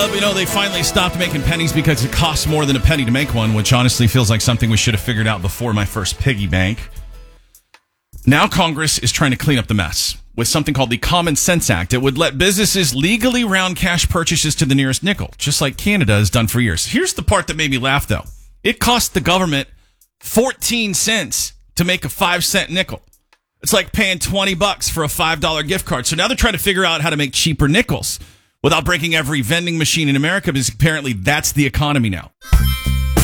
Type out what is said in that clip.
They finally stopped making pennies because it costs more than a penny to make one, which honestly feels like something we should have figured out before my first piggy bank. Now Congress is trying to clean up the mess with something called the Common Sense Act. It would let businesses legally round cash purchases to the nearest nickel, just like Canada has done for years. Here's the part that made me laugh, though. It cost the government 14 cents to make a 5-cent nickel. It's like paying $20 for a $5 gift card. So now they're trying to figure out how to make cheaper nickels without breaking every vending machine in America, because apparently that's the economy now.